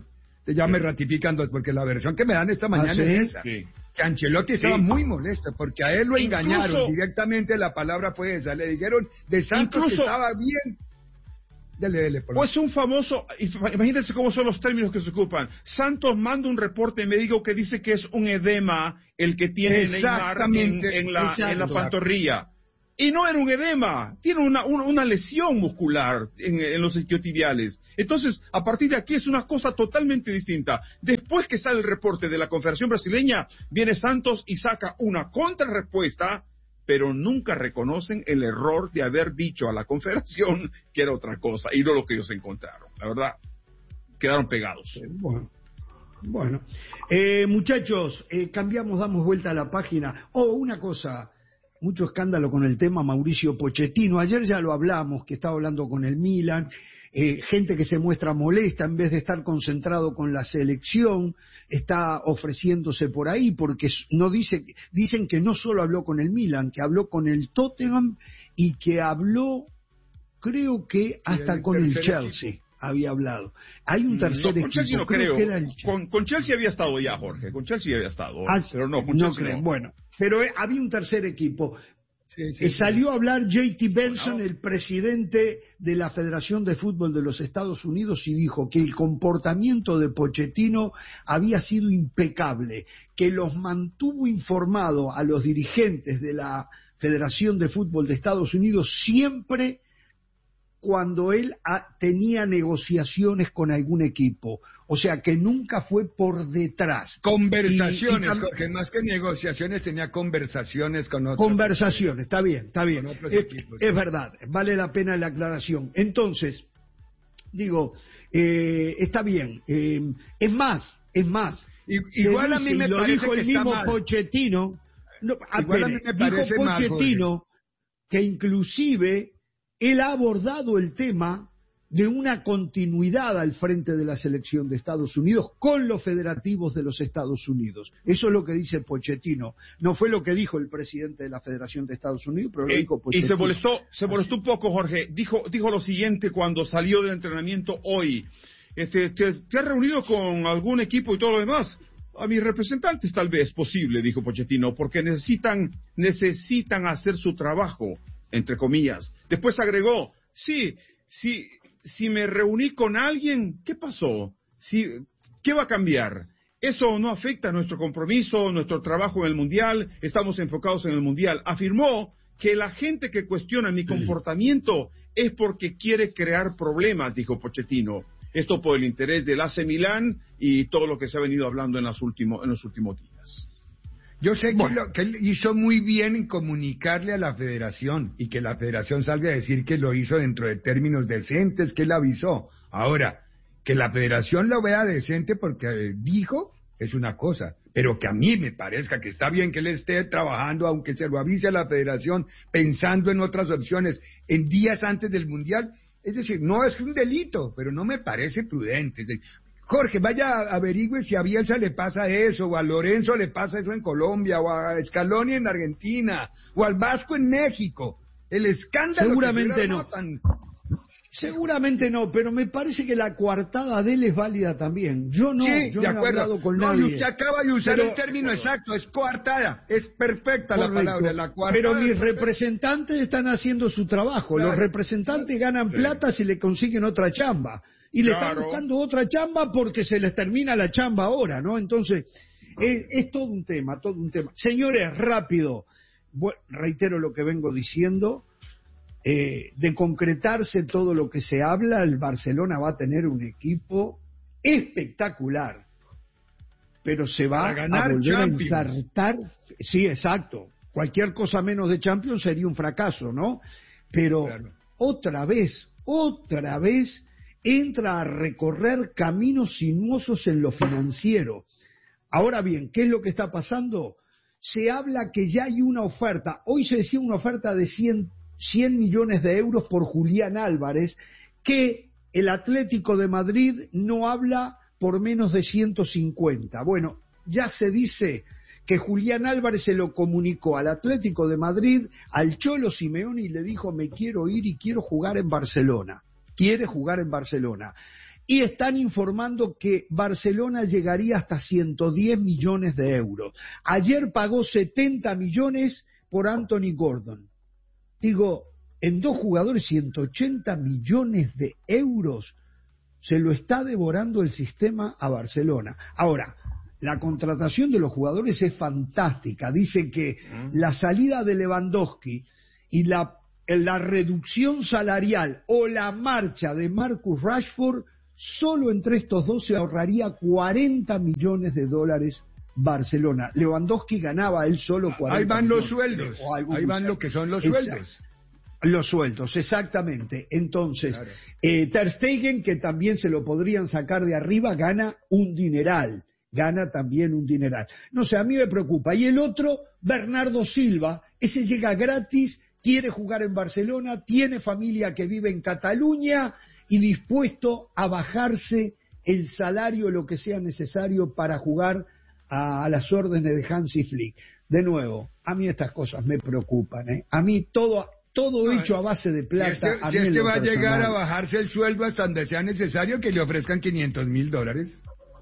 ya me ratifican, porque la versión que me dan esta mañana ¿Ah, sí? es esa. Sí. Que Ancelotti estaba sí. muy molesto, porque a él lo Incluso, engañaron directamente, la palabra fue esa, le dijeron de Santos Incluso, que estaba bien. Dele, dele, por pues un famoso, imagínense cómo son los términos que se ocupan. Santos manda un reporte médico que dice que es un edema el que tiene Neymar en, en, la, en la pantorrilla. Y no era un edema, tiene una, una, una lesión muscular en, en los isquiotibiales. Entonces, a partir de aquí es una cosa totalmente distinta. Después que sale el reporte de la Confederación Brasileña, viene Santos y saca una contrarrespuesta, pero nunca reconocen el error de haber dicho a la Confederación que era otra cosa, y no lo que ellos encontraron. La verdad, quedaron pegados. Bueno, bueno. Eh, muchachos, eh, cambiamos, damos vuelta a la página. Oh, una cosa... Mucho escándalo con el tema Mauricio Pochettino. Ayer ya lo hablamos, que estaba hablando con el Milan, eh, gente que se muestra molesta en vez de estar concentrado con la selección, está ofreciéndose por ahí porque no dice, dicen que no solo habló con el Milan, que habló con el Tottenham y que habló, creo que hasta el con el Chelsea. Equipo. Había hablado. Hay un tercer no, con equipo. Chelsea no creo. creo. Que era el... con, con Chelsea había estado ya, Jorge. Con Chelsea había estado. Ah, pero no, con no Chelsea creo. no. Bueno, pero eh, había un tercer equipo. Sí, sí, eh, salió sí. a hablar J T Benson, el presidente de la Federación de Fútbol de los Estados Unidos, y dijo que el comportamiento de Pochettino había sido impecable, que los mantuvo informados a los dirigentes de la Federación de Fútbol de Estados Unidos siempre cuando él a, tenía negociaciones con algún equipo, o sea que nunca fue por detrás. Conversaciones, y, y Jorge, más que negociaciones tenía conversaciones con otros. Conversaciones, está bien, está bien. Es, equipos, es ¿sí? verdad, vale la pena la aclaración. Entonces, digo, eh, está bien, eh, es más, es más. Y, igual a mí me lo parece dijo que el mismo está mal. Pochettino, no, igual a mí me parece dijo Pochettino mal, que inclusive él ha abordado el tema de una continuidad al frente de la selección de Estados Unidos con los federativos de los Estados Unidos. Eso es lo que dice Pochettino. No fue lo que dijo el presidente de la Federación de Estados Unidos, pero lo eh, dijo Pochettino. Y se molestó, se molestó un poco, Jorge. Dijo, dijo lo siguiente cuando salió del entrenamiento hoy. Este, ¿te, ¿Te has reunido con algún equipo y todo lo demás? A mis representantes tal vez posible, dijo Pochettino, porque necesitan, necesitan hacer su trabajo, entre comillas. Después agregó, sí, sí, si me reuní con alguien, ¿qué pasó? Si, ¿qué va a cambiar? Eso no afecta a nuestro compromiso, nuestro trabajo en el Mundial, estamos enfocados en el Mundial. Afirmó que la gente que cuestiona mi comportamiento es porque quiere crear problemas, dijo Pochettino. Esto por el interés del A C Milán y todo lo que se ha venido hablando en, las último, en los últimos días. Yo sé que, lo, que él hizo muy bien en comunicarle a la federación y que la federación salga a decir que lo hizo dentro de términos decentes, que él avisó. Ahora, que la federación lo vea decente porque dijo es una cosa, pero que a mí me parezca que está bien que él esté trabajando, aunque se lo avise a la federación, pensando en otras opciones, en días antes del Mundial. Es decir, no es un delito, pero no me parece prudente. Jorge, vaya, averigüe si a Bielsa le pasa eso, o a Lorenzo le pasa eso en Colombia, o a Scaloni en Argentina, o al Vasco en México. El escándalo. Seguramente no. Tan... Seguramente no, pero me parece que la coartada de él es válida también. Yo no, sí, yo de no he acuerdo. hablado con no, nadie. Usted acaba de usar pero, el término exacto, es coartada, es perfecta correcto, la palabra, la coartada. Pero mis representantes están haciendo su trabajo. Claro. Los representantes ganan sí. plata si le consiguen otra chamba. Y le claro. están buscando otra chamba porque se les termina la chamba ahora, ¿no? Entonces, es, es todo un tema, todo un tema. Señores, rápido, bueno, reitero lo que vengo diciendo, eh, de concretarse todo lo que se habla, el Barcelona va a tener un equipo espectacular, pero se va a, ganar a volver Champions. a ensartar, sí, exacto, cualquier cosa menos de Champions sería un fracaso, ¿no? Pero claro. otra vez, otra vez, entra a recorrer caminos sinuosos en lo financiero. Ahora bien, ¿qué es lo que está pasando? Se habla que ya hay una oferta. Hoy se decía una oferta de cien, cien millones de euros por Julián Álvarez, que el Atlético de Madrid no habla por menos de ciento cincuenta. Bueno, ya se dice que Julián Álvarez se lo comunicó al Atlético de Madrid, al Cholo Simeone, y le dijo, me quiero ir y quiero jugar en Barcelona. Quiere jugar en Barcelona. y están informando que Barcelona llegaría hasta ciento diez millones de euros. Ayer pagó setenta millones por Anthony Gordon. Digo, en dos jugadores ciento ochenta millones de euros se lo está devorando el sistema a Barcelona. Ahora, la contratación de los jugadores es fantástica. Dice que la salida de Lewandowski y la, la reducción salarial o la marcha de Marcus Rashford, solo entre estos dos se ahorraría cuarenta millones de dólares Barcelona. Lewandowski ganaba él solo cuarenta. Ahí van millones, los sueldos. Ahí van lo que son los Exacto. sueldos. Los sueldos, exactamente. Entonces, claro. eh, Ter Stegen, que también se lo podrían sacar de arriba, gana un dineral. Gana también un dineral. No sé, a mí me preocupa. Y el otro, Bernardo Silva, ese llega gratis, quiere jugar en Barcelona, tiene familia que vive en Cataluña y dispuesto a bajarse el salario, lo que sea necesario para jugar a, a las órdenes de Hansi Flick. De nuevo, a mí estas cosas me preocupan, ¿eh? A mí todo... Todo hecho a base de plata. Si este, a si este va a personal. llegar a bajarse el sueldo hasta donde sea necesario, que le ofrezcan quinientos mil dólares.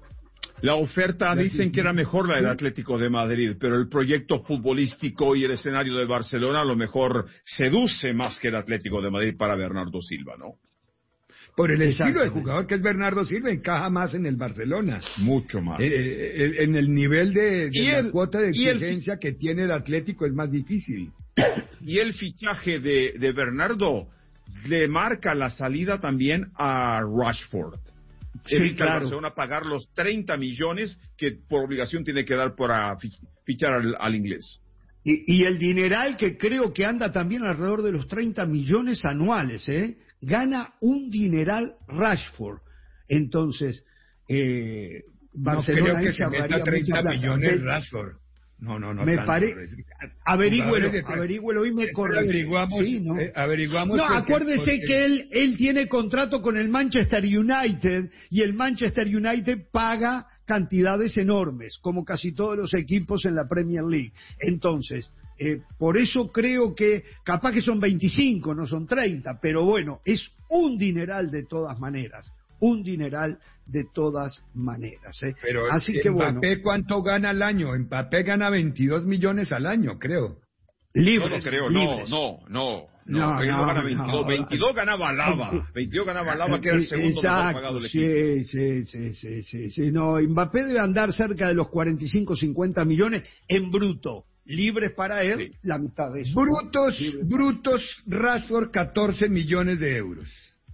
La oferta dicen que era mejor la del Atlético de Madrid, pero el proyecto futbolístico y el escenario de Barcelona a lo mejor seduce más que el Atlético de Madrid para Bernardo Silva, ¿no? Por el estilo de jugador que es Bernardo Silva, encaja más en el Barcelona. Mucho más. Eh, eh, en el nivel de, de la el, cuota de exigencia el, que tiene el Atlético es más difícil. Y el fichaje de, de Bernardo le marca la salida también a Rashford. Sí, Evita claro. a Barcelona pagar los treinta millones que por obligación tiene que dar para fichar al, al inglés. Y, y el dineral que creo que anda también alrededor de los treinta millones anuales, ¿eh? Gana un dineral Rashford. Entonces, eh, Barcelona no creo que se meta treinta millones Rashford. No, no, no. Me parece. Averígüelo, averígüelo y me corre. Averiguamos, sí, ¿no? Eh, averiguamos. No, acuérdese porque... que él, él tiene contrato con el Manchester United y el Manchester United paga cantidades enormes, como casi todos los equipos en la Premier League. Entonces, eh, por eso creo que capaz que son veinticinco, no son treinta, pero bueno, es un dineral de todas maneras. Un dineral de todas maneras. ¿eh? Pero Así que Mbappé, bueno. ¿cuánto gana al año? Mbappé gana veintidós millones al año, creo. Libres, no, no creo, libres. no, no, no. No, no, no, gana veintidós, no, veintidós ganaba Lava, veintidós ganaba Lava, que era el segundo Exacto, mejor pagado del sí, equipo. Sí, sí, sí, sí, sí, no, Mbappé debe andar cerca de los cuarenta y cinco, cincuenta millones en bruto, libres para él, sí. La mitad de eso. Brutos, libres brutos, Rashford, catorce millones de euros.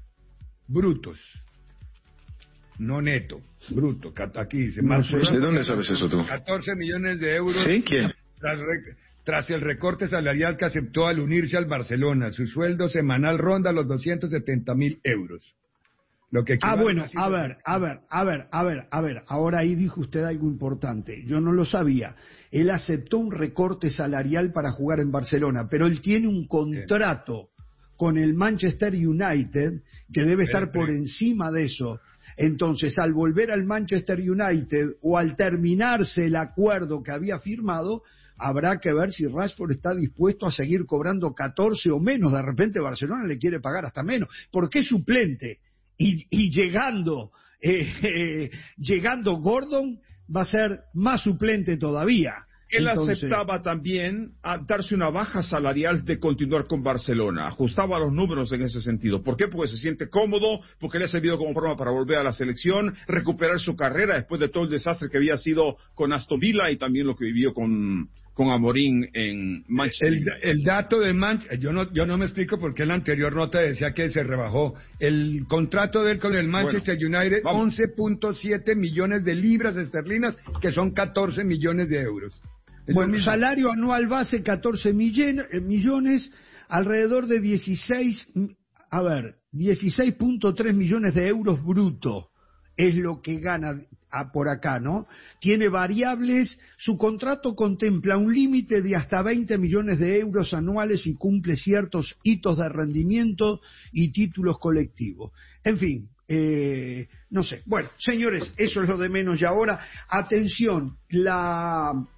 Brutos. No neto, bruto, aquí dice. No sé, ¿de dónde sabes eso tú? catorce millones de euros. ¿Sí? ¿Quién? Tras, tras el recorte salarial que aceptó al unirse al Barcelona, su sueldo semanal ronda los doscientos setenta mil euros. Lo que ah, bueno, a ver, a ver, a ver, a ver, a ver, ahora ahí dijo usted algo importante, yo no lo sabía. Él aceptó un recorte salarial para jugar en Barcelona, pero él tiene un contrato sí. con el Manchester United que debe estar pero, pero, por encima de eso. Entonces, al volver al Manchester United o al terminarse el acuerdo que había firmado, habrá que ver si Rashford está dispuesto a seguir cobrando catorce o menos. De repente Barcelona le quiere pagar hasta menos, porque es suplente. Y, y llegando, eh, eh, llegando Gordon va a ser más suplente todavía. Él Entonces, aceptaba también a darse una baja salarial de continuar con Barcelona, ajustaba los números en ese sentido. ¿Por qué? Porque se siente cómodo, porque le ha servido como forma para volver a la selección, recuperar su carrera después de todo el desastre que había sido con Aston Villa y también lo que vivió con, con Amorín en Manchester. El, el dato de Manchester, yo no, yo no me explico por qué la anterior nota decía que se rebajó. El contrato de él con el Manchester bueno, United, once punto siete millones de libras esterlinas, que son catorce millones de euros. Bueno, salario anual base catorce millones, alrededor de dieciséis, a ver, dieciséis punto tres millones de euros bruto es lo que gana por acá, ¿no? Tiene variables, su contrato contempla un límite de hasta veinte millones de euros anuales y cumple ciertos hitos de rendimiento y títulos colectivos. En fin, eh, no sé. Bueno, señores, eso es lo de menos y ahora, atención, la...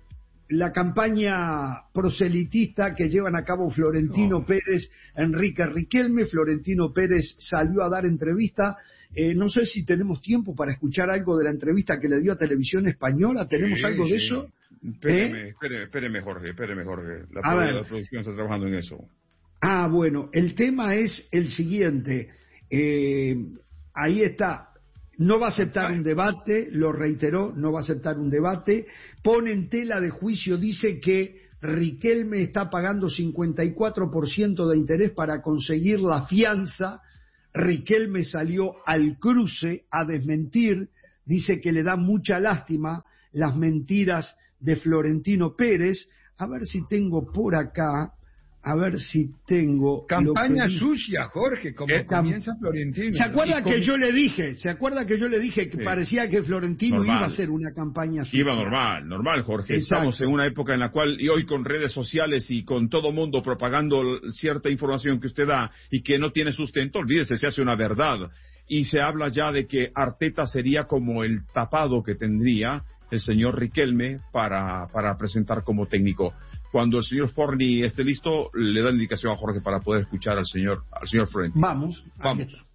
la campaña proselitista que llevan a cabo Florentino no. Pérez, Enrique Riquelme. Florentino Pérez salió a dar entrevista. Eh, no sé si tenemos tiempo para escuchar algo de la entrevista que le dio a Televisión Española. ¿Tenemos sí, algo de sí. eso? Espéreme, ¿Eh? espéreme, espéreme, Jorge, espéreme, Jorge. La, a ver. la producción está trabajando en eso. Ah, bueno, el tema es el siguiente. Eh, ahí está. No va a aceptar un debate, lo reiteró, no va a aceptar un debate. Pone en tela de juicio, dice que Riquelme está pagando cincuenta y cuatro por ciento de interés para conseguir la fianza. Riquelme salió al cruce a desmentir, dice que le da mucha lástima las mentiras de Florentino Pérez. A ver si tengo por acá, a ver si tengo... Campaña sucia, Jorge, como eh, comienza Florentino. ¿Se acuerda ¿no? que yo le dije, se acuerda que yo le dije que sí. parecía que Florentino normal. iba a hacer una campaña sucia? Iba normal, normal, Jorge. Exacto. Estamos en una época en la cual, y hoy con redes sociales y con todo mundo propagando cierta información que usted da y que no tiene sustento, olvídese, se hace una verdad. Y se habla ya de que Arteta sería como el tapado que tendría el señor Riquelme para, para presentar como técnico. Cuando el señor Forni esté listo, le da indicación a Jorge para poder escuchar al señor al señor Florentino. Vamos, vamos.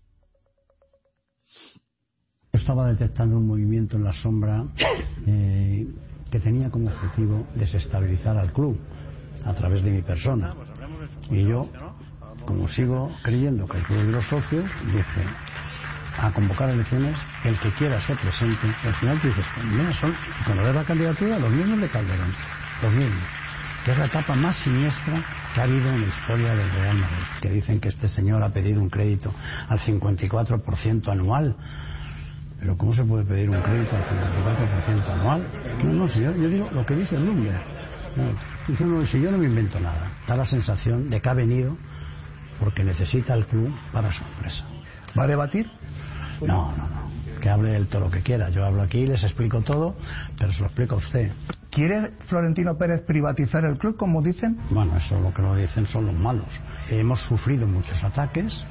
Estaba detectando un movimiento en la sombra eh, que tenía como objetivo desestabilizar al club a través de mi persona. Y yo, como sigo creyendo que el club de los socios, dije a convocar elecciones, el que quiera ser presente. Y al final tú dices, mira, son, cuando ves la candidatura, los mismos de Calderón, los mismos. Que es la etapa más siniestra que ha habido en la historia del Real Madrid, que dicen que este señor ha pedido un crédito al cincuenta y cuatro por ciento anual. Pero ¿cómo se puede pedir un crédito al cincuenta y cuatro por ciento anual? No, no, si yo, yo digo lo que dice Bloomberg. No, yo no, si yo no me invento nada, da la sensación de que ha venido porque necesita el club para su empresa. ¿Va a debatir? No, no, no. Que hable él todo lo que quiera. Yo hablo aquí, les explico todo, pero se lo explico a usted. ¿Quiere Florentino Pérez privatizar el club, como dicen? Bueno, eso lo que lo dicen son los malos. Hemos sufrido muchos ataques.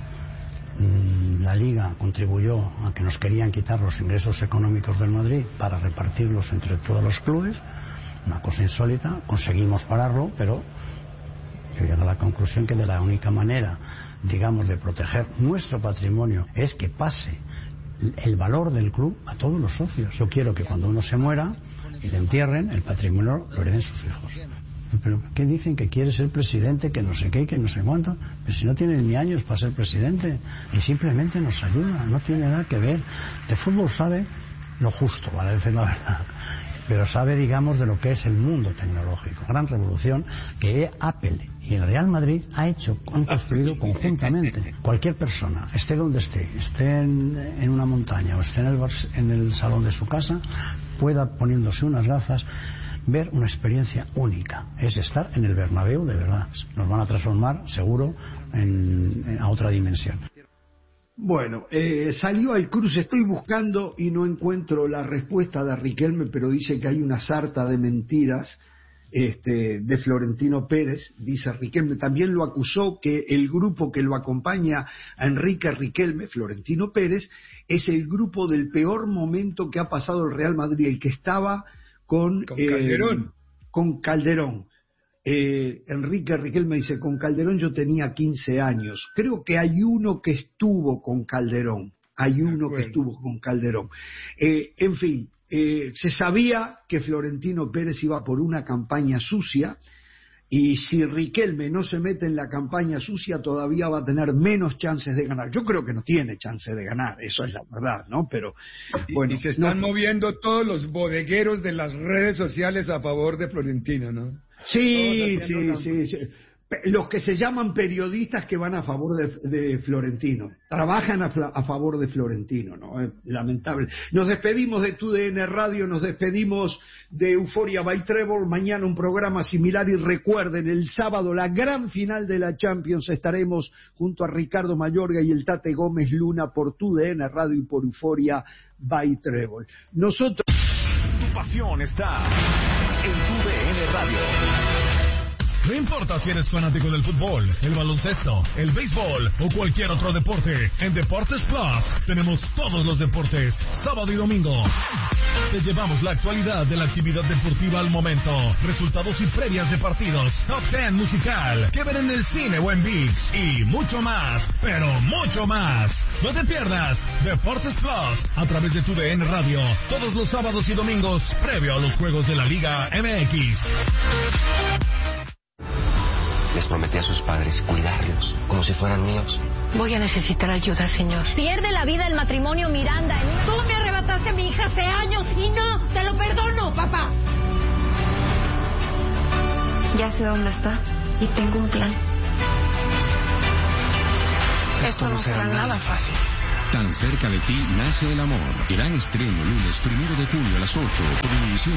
La Liga contribuyó a que nos querían quitar los ingresos económicos del Madrid para repartirlos entre todos los clubes. Una cosa insólita. Conseguimos pararlo, pero yo llegué a la conclusión que de la única manera, digamos, de proteger nuestro patrimonio es que pase el valor del club a todos los socios. Yo quiero que cuando uno se muera y le entierren, el patrimonio lo hereden sus hijos. Pero ¿qué dicen? Que quiere ser presidente, que no sé qué, que no sé cuánto. Pero si no tiene ni años para ser presidente y simplemente nos ayuda, no tiene nada que ver. De fútbol sabe lo justo, para decir la verdad, pero sabe, digamos, de lo que es el mundo tecnológico. Gran revolución que Apple y el Real Madrid ha hecho, han construido conjuntamente. Cualquier persona, esté donde esté, esté en, en una montaña o esté en el, en el salón de su casa, pueda, poniéndose unas gafas, ver una experiencia única. Es estar en el Bernabéu de verdad. Nos van a transformar, seguro, en, en, a otra dimensión. Bueno, eh, salió al cruce, estoy buscando y no encuentro la respuesta de Riquelme, pero dice que hay una sarta de mentiras este, de Florentino Pérez, dice Riquelme. También lo acusó que el grupo que lo acompaña a Enrique Riquelme, Florentino Pérez, es el grupo del peor momento que ha pasado el Real Madrid, el que estaba con, con Calderón. Eh, con Calderón. Eh, Enrique Riquelme dice, con Calderón yo tenía quince años. Creo que hay uno que estuvo con Calderón. Hay uno que estuvo con Calderón. Eh, en fin, eh, se sabía que Florentino Pérez iba por una campaña sucia, y si Riquelme no se mete en la campaña sucia todavía va a tener menos chances de ganar. Yo creo que no tiene chance de ganar, eso es la verdad, ¿no? Pero bueno, y se están no, moviendo todos los bodegueros de las redes sociales a favor de Florentino, ¿no? Sí, sí, una... sí, sí. Los que se llaman periodistas que van a favor de, de Florentino, trabajan a, a favor de Florentino, ¿no? Es lamentable. Nos despedimos de Tu D N Radio, nos despedimos de Euphoria by Trevor. Mañana un programa similar, y recuerden, el sábado la gran final de la Champions. Estaremos junto a Ricardo Mayorga y el Tate Gómez Luna por Tu D N Radio y por Euphoria by Trevor. Nosotros... Tu pasión está en Tu D N Radio. No importa si eres fanático del fútbol, el baloncesto, el béisbol o cualquier otro deporte, en Deportes Plus tenemos todos los deportes, sábado y domingo. Te llevamos la actualidad de la actividad deportiva al momento, resultados y previas de partidos, top ten musical, que ver en el cine o en ViX y mucho más, pero mucho más. No te pierdas Deportes Plus a través de tu D N Radio, todos los sábados y domingos, previo a los juegos de la Liga M X. Les prometí a sus padres cuidarlos, como si fueran míos. Voy a necesitar ayuda, señor. Pierde la vida el matrimonio Miranda. En una... Tú me arrebataste a mi hija hace años y no, te lo perdono, papá. Ya sé dónde está y tengo un plan. Esto no será nada fácil. Tan cerca de ti nace el amor. Gran estreno lunes primero de junio a las ocho por Univisión.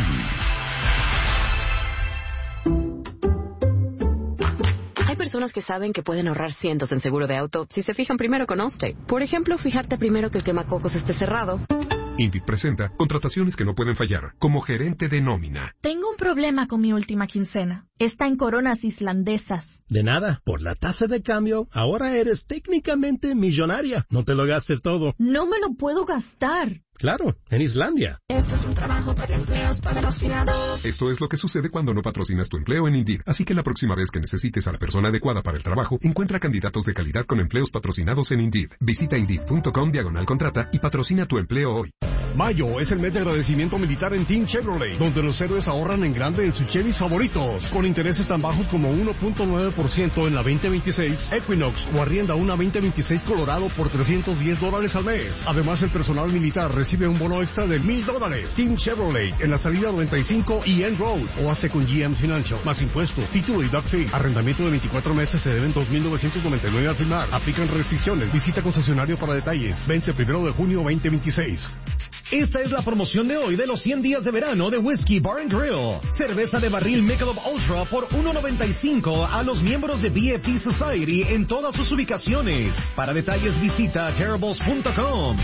Hay personas que saben que pueden ahorrar cientos en seguro de auto si se fijan primero con Allstate. Por ejemplo, fijarte primero que el quemacocos esté cerrado. Indeed presenta contrataciones que no pueden fallar, como gerente de nómina. Tengo un problema con mi última quincena. Está en coronas islandesas. De nada, por la tasa de cambio, ahora eres técnicamente millonaria. No te lo gastes todo. No me lo puedo gastar. Claro, en Islandia. Esto es un trabajo para empleos patrocinados. Esto es lo que sucede cuando no patrocinas tu empleo en Indeed. Así que la próxima vez que necesites a la persona adecuada para el trabajo, encuentra candidatos de calidad con empleos patrocinados en Indeed. Visita Indeed.com diagonal contrata y patrocina tu empleo hoy. Mayo es el mes de agradecimiento militar en Team Chevrolet, donde los héroes ahorran en grande en sus Chevys favoritos, con intereses tan bajos como uno punto nueve por ciento en la veinte veintiséis Equinox o arrienda una veinte veintiséis Colorado por trescientos diez dólares al mes. Además, el personal militar recibe un bono extra de mil dólares. Team Chevrolet en la salida noventa y cinco y End Road o hace con G M Financial. Más impuesto, título y doc fee. Arrendamiento de veinticuatro meses se deben dos mil novecientos noventa y nueve al firmar. Aplican restricciones. Visita concesionario para detalles. Vence primero de junio veinte veintiséis. Esta es la promoción de hoy de los cien días de verano de Whiskey Bar and Grill. Cerveza de barril Michelob Ultra por uno noventa y cinco a los miembros de B F T Society en todas sus ubicaciones. Para detalles visita terribles punto com.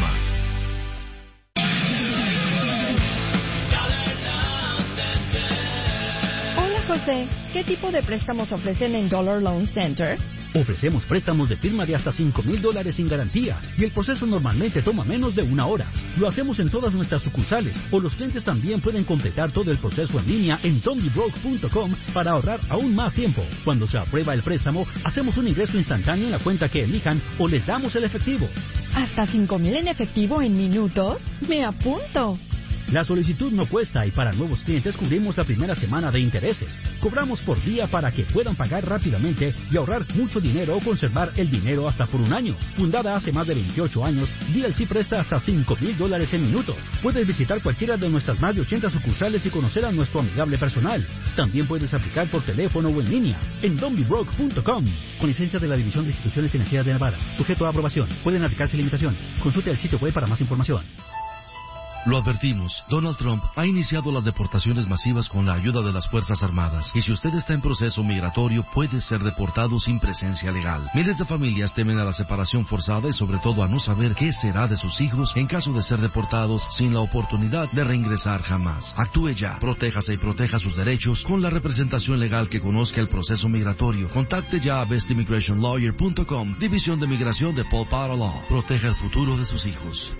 Hola José, ¿qué tipo de préstamos ofrecen en Dollar Loan Center? Ofrecemos préstamos de firma de hasta cinco mil dólares sin garantía y el proceso normalmente toma menos de una hora. Lo hacemos en todas nuestras sucursales o los clientes también pueden completar todo el proceso en línea en dondybroke punto com para ahorrar aún más tiempo. Cuando se aprueba el préstamo, hacemos un ingreso instantáneo en la cuenta que elijan o les damos el efectivo. ¿Hasta cinco mil en efectivo en minutos? ¡Me apunto! La solicitud no cuesta y para nuevos clientes cubrimos la primera semana de intereses. Cobramos por día para que puedan pagar rápidamente y ahorrar mucho dinero o conservar el dinero hasta por un año. Fundada hace más de veintiocho años, D L C presta hasta cinco mil dólares en minutos. Puedes visitar cualquiera de nuestras más de ochenta sucursales y conocer a nuestro amigable personal. También puedes aplicar por teléfono o en línea en dondybroke punto com. Con licencia de la División de Instituciones Financieras de Nevada. Sujeto a aprobación. Pueden aplicarse limitaciones. Consulte el sitio web para más información. Lo advertimos, Donald Trump ha iniciado las deportaciones masivas con la ayuda de las Fuerzas Armadas, y si usted está en proceso migratorio puede ser deportado sin presencia legal. Miles de familias temen a la separación forzada y sobre todo a no saber qué será de sus hijos en caso de ser deportados sin la oportunidad de reingresar jamás. Actúe ya, protéjase y proteja sus derechos con la representación legal que conozca el proceso migratorio. Contacte ya a best immigration lawyer punto com, División de Migración de Paul Potter Law. Proteja el futuro de sus hijos.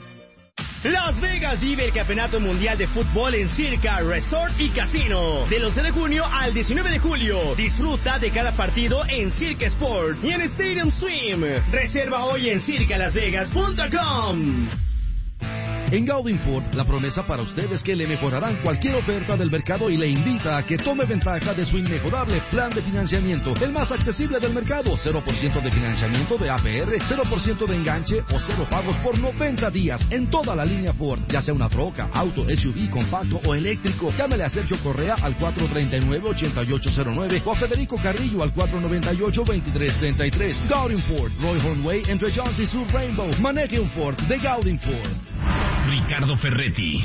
Las Vegas vive el Campeonato Mundial de Fútbol en Circa Resort y Casino. Del once de junio al diecinueve de julio. Disfruta de cada partido en Circa Sport y en Stadium Swim. Reserva hoy en circa las vegas punto com. En Gaudin Ford, la promesa para usted es que le mejorarán cualquier oferta del mercado y le invita a que tome ventaja de su inmejorable plan de financiamiento, el más accesible del mercado. cero por ciento de financiamiento de A P R, cero por ciento de enganche o cero pagos por noventa días en toda la línea Ford, ya sea una troca, auto, S U V, compacto o eléctrico. Llámele a Sergio Correa al cuatro treinta y nueve, ochenta y ocho cero nueve o a Federico Carrillo al cuatro noventa y ocho, veintitrés treinta y tres. Gaudin Ford, Roy Hornway entre Jones y Sur Rainbow. Maneje un Ford de Gaudin Ford. Ricardo Ferretti,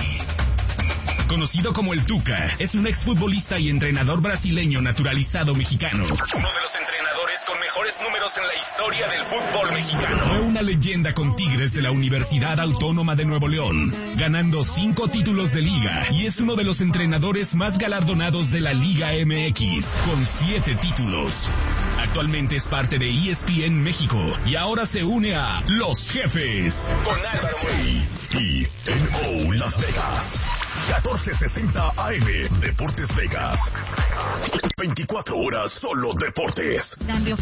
conocido como el Tuca, es un exfutbolista y entrenador brasileño naturalizado mexicano. Uno de los entrenadores con mejor mejores números en la historia del fútbol mexicano. Fue una leyenda con Tigres de la Universidad Autónoma de Nuevo León, ganando cinco títulos de liga y es uno de los entrenadores más galardonados de la Liga M X, con siete títulos. Actualmente es parte de E S P N México y ahora se une a Los Jefes con Álvaro Moriz. E N O Las Vegas. catorce sesenta A M, Deportes Vegas. veinticuatro horas solo deportes. Cambio